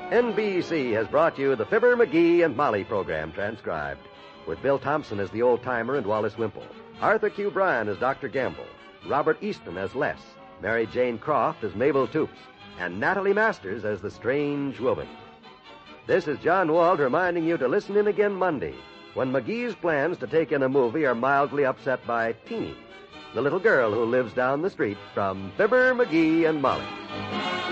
NBC has brought you the Fibber, McGee, and Molly program transcribed, with Bill Thompson as the old-timer and Wallace Wimple, Arthur Q. Bryan as Dr. Gamble, Robert Easton as Les, Mary Jane Croft as Mabel Toops, and Natalie Masters as the strange woman. This is John Wald reminding you to listen in again Monday, when McGee's plans to take in a movie are mildly upset by Teeny, the little girl who lives down the street from Fibber, McGee, and Molly.